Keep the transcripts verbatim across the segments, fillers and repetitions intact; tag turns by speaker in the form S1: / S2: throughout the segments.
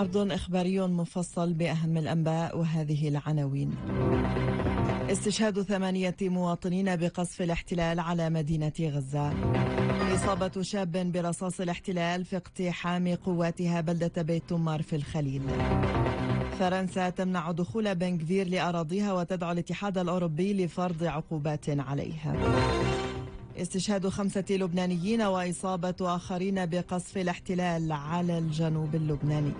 S1: عرض إخباري مفصل بأهم الأنباء وهذه العناوين. استشهاد ثمانية مواطنين بقصف الاحتلال على مدينة غزة. إصابة شاب برصاص الاحتلال في اقتحام قواتها بلدة بيت تمار في الخليل. فرنسا تمنع دخول بن غفير لأراضيها وتدعو الاتحاد الأوروبي لفرض عقوبات عليه. استشهاد خمسة لبنانيين وإصابة آخرين بقصف الاحتلال على الجنوب اللبناني.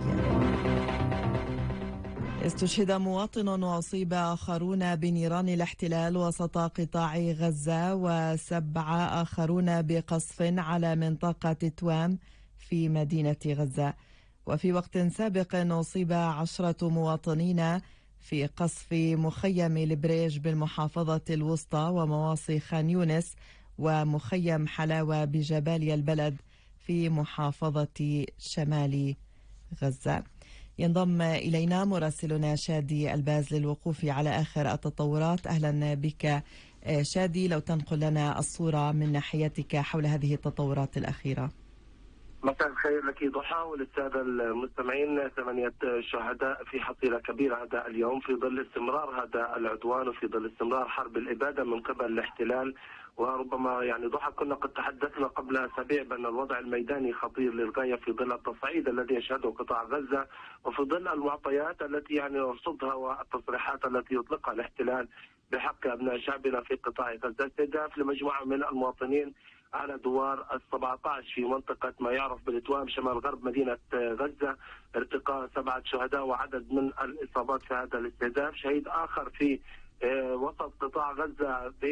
S1: استشهد مواطن وأصيب آخرون بنيران الاحتلال وسط قطاع غزة، وسبع آخرون بقصف على منطقة توام في مدينة غزة. وفي وقت سابق أصيب عشرة مواطنين في قصف مخيم البريج بالمحافظة الوسطى ومواصي خان يونس ومخيم حلاوة بجباليا البلد في محافظة شمال غزة. ينضم إلينا مراسلنا شادي الباز للوقوف على آخر التطورات. أهلا بك شادي، لو تنقل لنا الصورة من ناحيتك حول هذه التطورات الأخيرة.
S2: مساء الخير لك ضحى وللسادة المستمعين. ثمانية شهداء في حصيلة كبيرة هذا اليوم في ظل استمرار هذا العدوان وفي ظل استمرار حرب الإبادة من قبل الاحتلال. وربما يعني ضحى كنا قد تحدثنا قبل أسابيع بأن الوضع الميداني خطير للغاية في ظل التصعيد الذي يشهده قطاع غزة، وفي ظل المعطيات التي يعني يرصدها والتصريحات التي يطلقها الاحتلال بحق أبناء شعبنا في قطاع غزة. استهداف لمجموعة من المواطنين على دوار السبعة عشر في منطقة ما يعرف بالتوام شمال غرب مدينة غزة، ارتقاء سبعة شهداء وعدد من الإصابات في هذا الاستهداف. شهيد آخر في وسط قطاع غزة